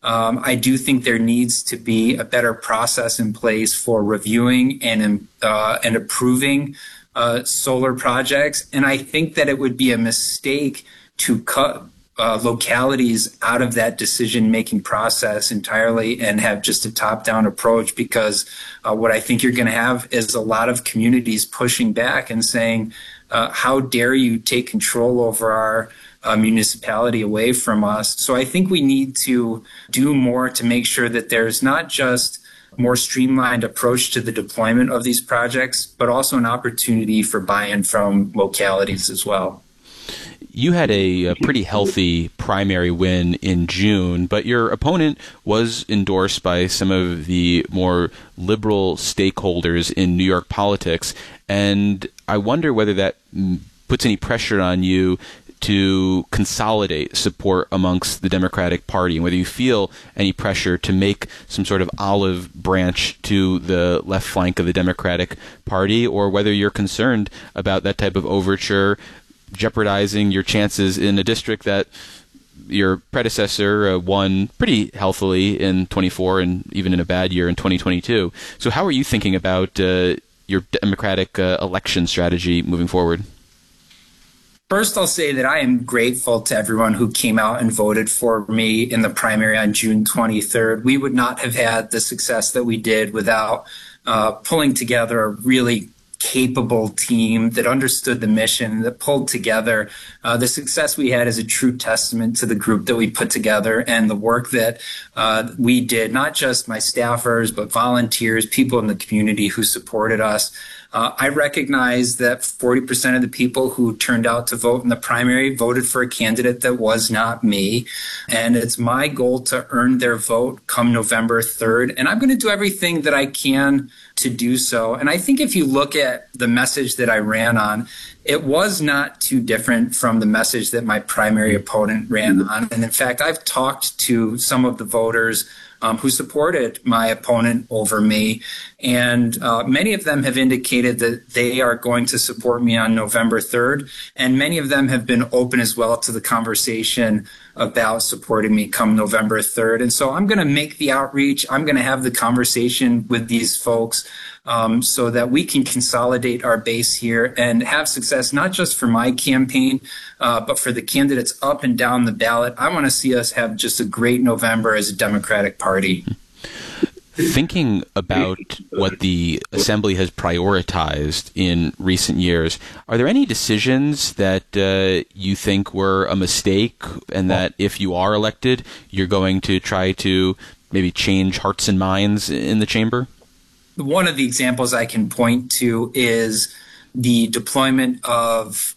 I do think there needs to be a better process in place for reviewing and approving solar projects. And I think that it would be a mistake to cut localities out of that decision-making process entirely and have just a top-down approach, because what I think you're going to have is a lot of communities pushing back and saying, how dare you take control over our municipality away from us. So I think we need to do more to make sure that there's not just more streamlined approach to the deployment of these projects, but also an opportunity for buy-in from localities as well. You had a pretty healthy primary win in June, but your opponent was endorsed by some of the more liberal stakeholders in New York politics, and I wonder whether that puts any pressure on you to consolidate support amongst the Democratic Party, and whether you feel any pressure to make some sort of olive branch to the left flank of the Democratic Party, or whether you're concerned about that type of overture jeopardizing your chances in a district that your predecessor won pretty healthily in 24 and even in a bad year in 2022. So how are you thinking about your Democratic election strategy moving forward? First, I'll say that I am grateful to everyone who came out and voted for me in the primary on June 23rd. We would not have had the success that we did without pulling together a really capable team that understood the mission, that pulled together. The success we had is a true testament to the group that we put together and the work that we did, not just my staffers, but volunteers, people in the community who supported us. I recognize that 40% of the people who turned out to vote in the primary voted for a candidate that was not me. And it's my goal to earn their vote come November 3rd. And I'm going to do everything that I can to do so. And I think if you look at the message that I ran on, it was not too different from the message that my primary opponent ran on. And in fact, I've talked to some of the voters who supported my opponent over me. And many of them have indicated that they are going to support me on November 3rd. And many of them have been open as well to the conversation about supporting me come November 3rd. And so I'm going to make the outreach. I'm going to have the conversation with these folks so that we can consolidate our base here and have success, not just for my campaign, but for the candidates up and down the ballot. I want to see us have just a great November as a Democratic Party. Thinking about what the Assembly has prioritized in recent years, are there any decisions that you think were a mistake, and that if you are elected, you're going to try to maybe change hearts and minds in the chamber? One of the examples I can point to is the deployment of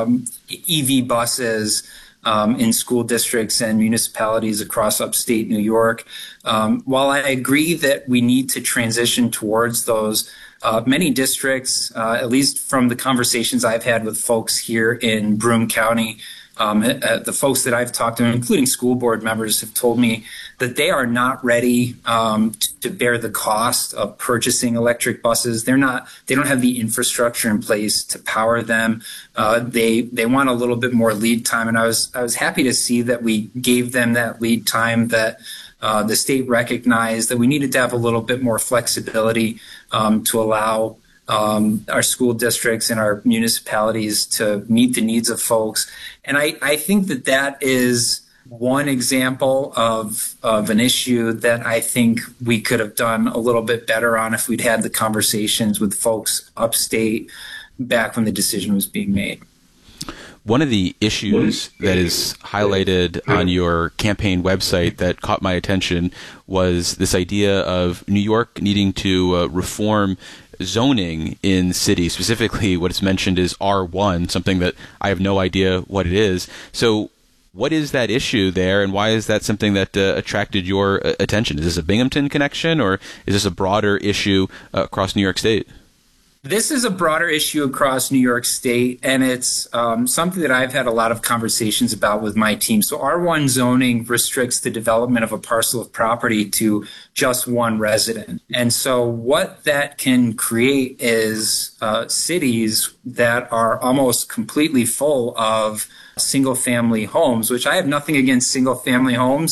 EV buses in school districts and municipalities across upstate New York. While I agree that we need to transition towards those, many districts, at least from the conversations I've had with folks here in Broome County, the folks that I've talked to, including school board members, have told me that they are not ready to bear the cost of purchasing electric buses. They don't have the infrastructure in place to power them. They want a little bit more lead time, and I was happy to see that we gave them that lead time, that the state recognized that we needed to have a little bit more flexibility to allow our school districts and our municipalities to meet the needs of folks. And I think that is one example of an issue that I think we could have done a little bit better on if we'd had the conversations with folks upstate back when the decision was being made. One of the issues that is highlighted on your campaign website that caught my attention was this idea of New York needing to reform zoning in cities. Specifically, what is mentioned is R1, something that I have no idea what it is. So what is that issue there, and why is that something that attracted your attention? Is this a Binghamton connection, or is this a broader issue across New York State? This is a broader issue across New York State, and it's something that I've had a lot of conversations about with my team. So R1 zoning restricts the development of a parcel of property to just one resident. And so what that can create is cities that are almost completely full of single-family homes, which I have nothing against single-family homes.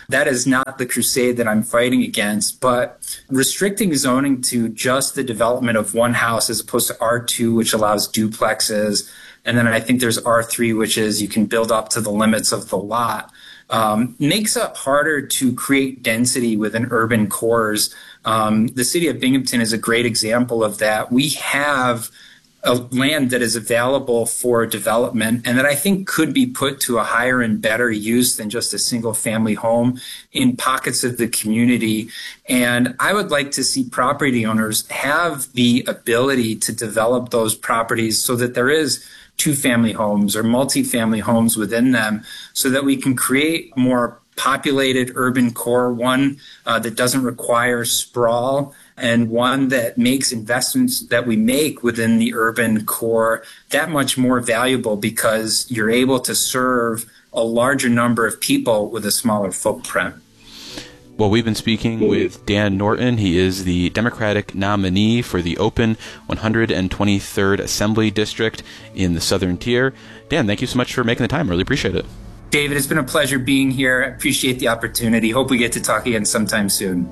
That is not the crusade that I'm fighting against, but restricting zoning to just the development of one house as opposed to R2, which allows duplexes. And then I think there's R3, which is you can build up to the limits of the lot, makes it harder to create density within urban cores. The city of Binghamton is a great example of that. We have a land that is available for development and that I think could be put to a higher and better use than just a single family home in pockets of the community. And I would like to see property owners have the ability to develop those properties so that there is two-family homes or multi-family homes within them so that we can create more populated urban core, one that doesn't require sprawl, and one that makes investments that we make within the urban core that much more valuable because you're able to serve a larger number of people with a smaller footprint. Well, we've been speaking with Dan Norton. He is the Democratic nominee for the open 123rd Assembly District in the Southern Tier. Dan, thank you so much for making the time. Really appreciate it. David, it's been a pleasure being here. I appreciate the opportunity. Hope we get to talk again sometime soon.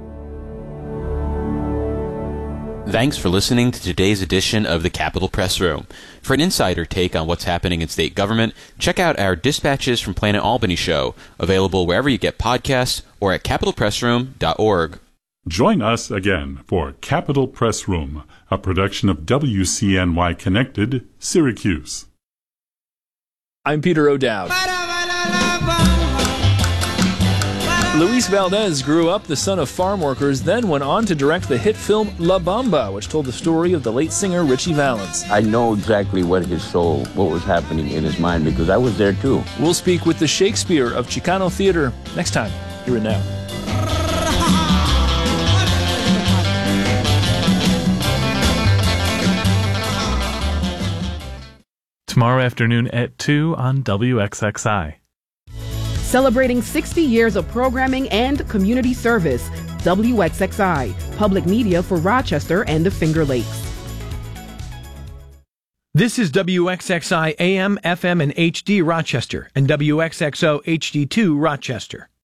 Thanks for listening to today's edition of the Capitol Press Room. For an insider take on what's happening in state government, check out our Dispatches from Planet Albany show, available wherever you get podcasts or at capitolpressroom.org. Join us again for Capitol Press Room, a production of WCNY Connected, Syracuse. I'm Peter O'Dowd. Luis Valdez grew up the son of farm workers, then went on to direct the hit film La Bamba, which told the story of the late singer Richie Valens. I know exactly what was happening in his mind because I was there too. We'll speak with the Shakespeare of Chicano theater next time, here and now. Tomorrow afternoon at 2 on WXXI. Celebrating 60 years of programming and community service, WXXI, public media for Rochester and the Finger Lakes. This is WXXI AM, FM, and HD Rochester, and WXXO HD2 Rochester.